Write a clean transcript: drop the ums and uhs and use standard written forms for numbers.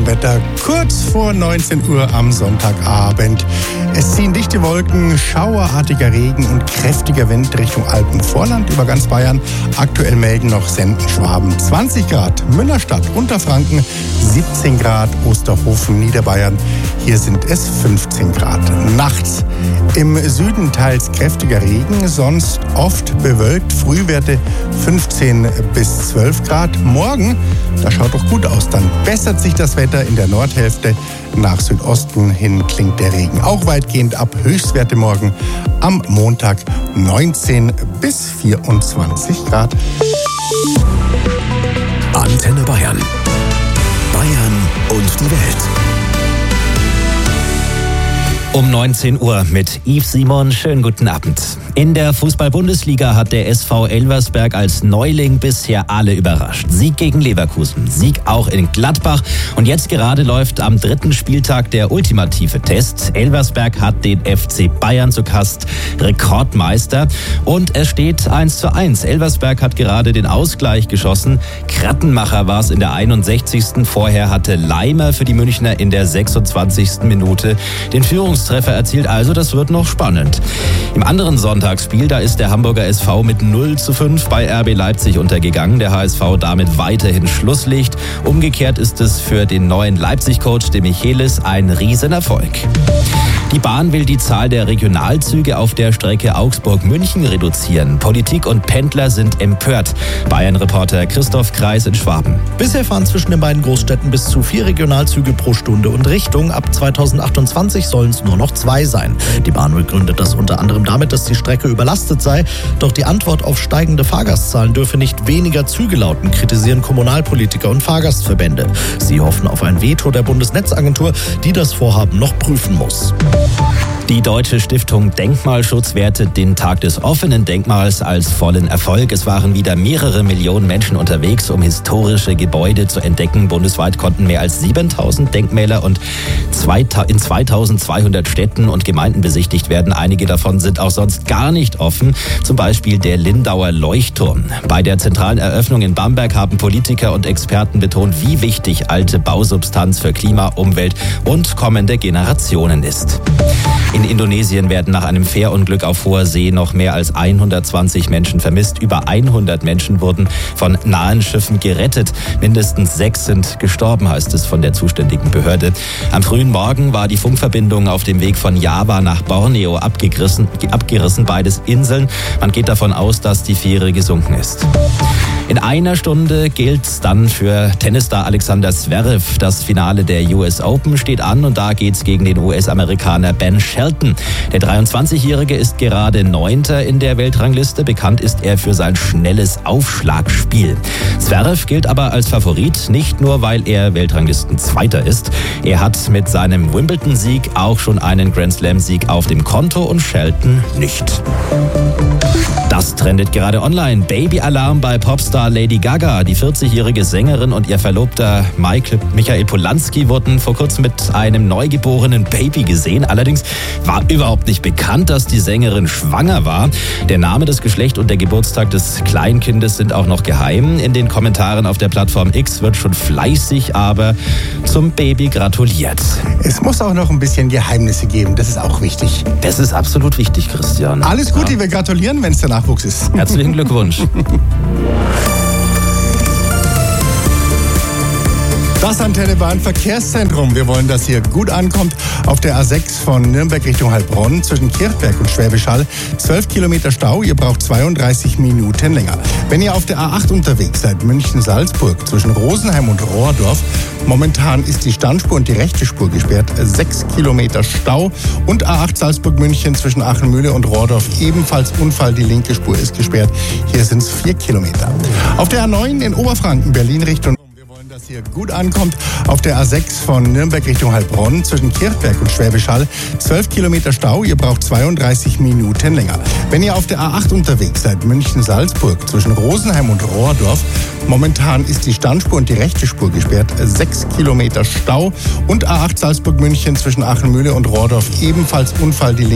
Wetter kurz vor 19 Uhr am Sonntagabend. Es ziehen dichte Wolken, schauerartiger Regen und kräftiger Wind Richtung Alpenvorland über ganz Bayern. Aktuell melden noch Senden, Schwaben 20 Grad, Müllerstadt, Unterfranken 17 Grad, Osterhofen, Niederbayern. Hier sind es 15 Grad. Nachts im Süden teils kräftiger Regen, sonst oft bewölkt. Frühwerte 15 bis 12 Grad. Morgen, das schaut doch gut aus. Dann bessert sich das Wetter in der Nordhälfte. Nach Südosten hin klingt der Regen auch weitgehend ab. Höchstwerte morgen am Montag 19 bis 24 Grad. Antenne Bayern. Bayern und die Welt. Um 19 Uhr mit Yves Simon. Schönen guten Abend. In der Fußball-Bundesliga hat der SV Elversberg als Neuling bisher alle überrascht. Sieg gegen Leverkusen, Sieg auch in Gladbach. Und jetzt gerade läuft am 3. Spieltag der ultimative Test. Elversberg hat den FC Bayern zu Gast, Rekordmeister. Und es steht 1:1. Elversberg hat gerade den Ausgleich geschossen. Krattenmacher war es in der 61. Vorher hatte Leimer für die Münchner in der 26. Minute den Führungstreffer erzielt. Also das wird noch spannend. Im anderen Sonntagsspiel, da ist der Hamburger SV mit 0:5 bei RB Leipzig untergegangen. Der HSV damit weiterhin Schlusslicht. Umgekehrt ist es für den neuen Leipzig-Coach, de Michelis, ein Riesenerfolg. Die Bahn will die Zahl der Regionalzüge auf der Strecke Augsburg-München reduzieren. Politik und Pendler sind empört. Bayern-Reporter Christoph Kreis in Schwaben. Bisher fahren zwischen den beiden Großstädten bis zu 4 Regionalzüge pro Stunde und Richtung. Ab 2028 sollen es nur noch 2 sein. Die Bahn begründet das unter anderem damit, dass die Strecke überlastet sei. Doch die Antwort auf steigende Fahrgastzahlen dürfe nicht weniger Züge lauten, kritisieren Kommunalpolitiker und Fahrgastverbände. Sie hoffen auf ein Veto der Bundesnetzagentur, die das Vorhaben noch prüfen muss. Die Deutsche Stiftung Denkmalschutz wertet den Tag des offenen Denkmals als vollen Erfolg. Es waren wieder mehrere Millionen Menschen unterwegs, um historische Gebäude zu entdecken. Bundesweit konnten mehr als 7000 Denkmäler und in 2200 Städten und Gemeinden besichtigt werden. Einige davon sind auch sonst gar nicht offen, zum Beispiel der Lindauer Leuchtturm. Bei der zentralen Eröffnung in Bamberg haben Politiker und Experten betont, wie wichtig alte Bausubstanz für Klima, Umwelt und kommende Generationen ist. In Indonesien werden nach einem Fährunglück auf hoher See noch mehr als 120 Menschen vermisst. Über 100 Menschen wurden von nahen Schiffen gerettet. Mindestens 6 sind gestorben, heißt es von der zuständigen Behörde. Am frühen Morgen war die Funkverbindung auf dem Weg von Java nach Borneo abgerissen, beides Inseln. Man geht davon aus, dass die Fähre gesunken ist. In einer Stunde gilt's dann für Tennisstar Alexander Zverev. Das Finale der US Open steht an und da geht's gegen den US-Amerikaner Ben Shelton. Der 23-Jährige ist gerade 9. in der Weltrangliste. Bekannt ist er für sein schnelles Aufschlagspiel. Zverev gilt aber als Favorit, nicht nur, weil er Weltranglisten-Zweiter ist. Er hat mit seinem Wimbledon-Sieg auch schon einen Grand-Slam-Sieg auf dem Konto und Shelton nicht. Das trendet gerade online. Baby-Alarm bei Popstar Lady Gaga. Die 40-jährige Sängerin und ihr Verlobter Michael Polanski wurden vor kurzem mit einem neugeborenen Baby gesehen. Allerdings war überhaupt nicht bekannt, dass die Sängerin schwanger war. Der Name, das Geschlecht und der Geburtstag des Kleinkindes sind auch noch geheim. In den Kommentaren auf der Plattform X wird schon fleißig aber zum Baby gratuliert. Es muss auch noch ein bisschen Geheimnisse geben, das ist auch wichtig. Das ist absolut wichtig, Christian. Alles Gute, ja. Wir gratulieren, wenn es der Nachwuchs ist. Herzlichen Glückwunsch. Das Antenne Bayern Verkehrszentrum. Wir wollen, dass ihr gut ankommt auf der A6 von Nürnberg Richtung Heilbronn zwischen Kirchberg und Schwäbisch Hall. 12 Kilometer Stau, ihr braucht 32 Minuten länger. Wenn ihr auf der A8 unterwegs seid, München-Salzburg zwischen Rosenheim und Rohrdorf, momentan ist die Standspur und die rechte Spur gesperrt. 6 Kilometer Stau und A8 Salzburg-München zwischen Achenmühle und Rohrdorf ebenfalls Unfall. Die linke Spur ist gesperrt. Hier sind es 4 Kilometer. Auf der A9 in Oberfranken, Berlin Richtung dass ihr gut ankommt auf der A6 von Nürnberg Richtung Heilbronn zwischen Kirchberg und Schwäbisch Hall. 12 Kilometer Stau, ihr braucht 32 Minuten länger. Wenn ihr auf der A8 unterwegs seid, München-Salzburg zwischen Rosenheim und Rohrdorf, momentan ist die Standspur und die rechte Spur gesperrt. 6 Kilometer Stau und A8 Salzburg-München zwischen Achenmühle und Rohrdorf ebenfalls Unfall. Die